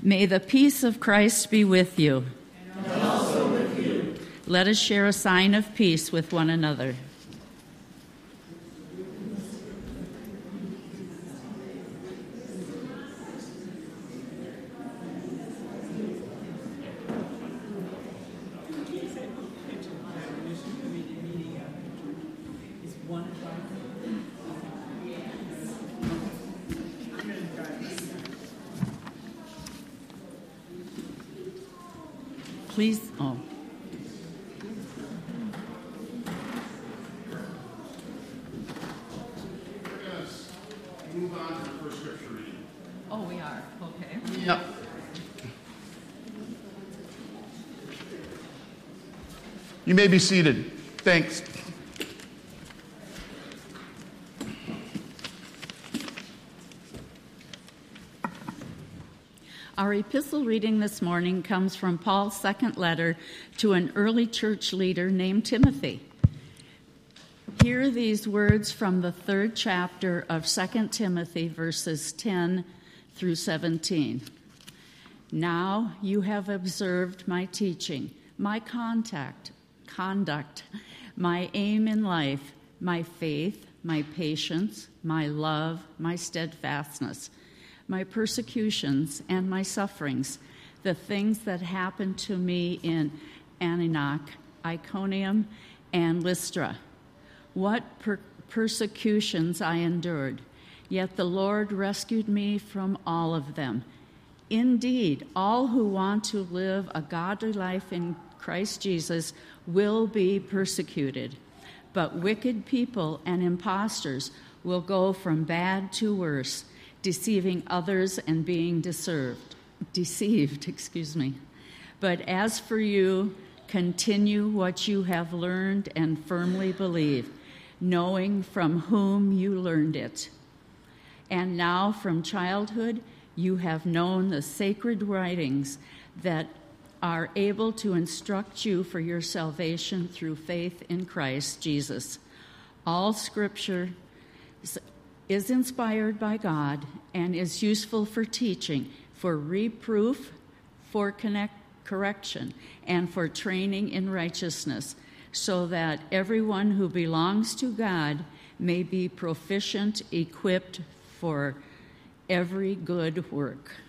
May the peace of Christ be with you. And also with you. Let us share a sign of peace with one another. Please, Move on to the first scripture reading. Oh, we are. Okay. Yep. You may be seated. Thanks. Our epistle reading this morning comes from Paul's second letter to an early church leader named Timothy. Hear these words from the third chapter of 2 Timothy, verses 10 through 17. Now you have observed my teaching, my conduct, my aim in life, my faith, my patience, my love, my steadfastness, my persecutions and my sufferings, the things that happened to me in Antioch, Iconium, and Lystra. What persecutions I endured, yet the Lord rescued me from all of them. Indeed, all who want to live a godly life in Christ Jesus will be persecuted, but wicked people and impostors will go from bad to worse, deceiving others and being deceived. But as for you, continue what you have learned and firmly believe, knowing from whom you learned it. And now from childhood you have known the sacred writings that are able to instruct you for your salvation through faith in Christ Jesus. All Scripture is inspired by God and is useful for teaching, for reproof, for correction, and for training in righteousness, so that everyone who belongs to God may be proficient, equipped for every good work.